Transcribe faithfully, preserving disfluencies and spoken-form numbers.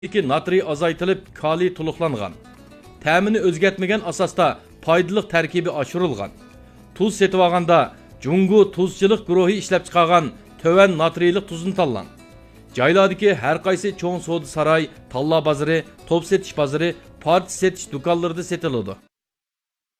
İki natriy azaytılıp kaliy tuluqlanğan. Təmini özgətməyən asasda paydalıq tərkibi aşırılğan. Tuz setib alğanda Jungu tuzçılıq guruhi işləp çıxarğan tövən natriylıq tuzunu tanlan. Jaylardaki hər qaysı çoğun soğudu saray, talla bazarı, top setiş bazarı, parti setiş dukallarda setildi.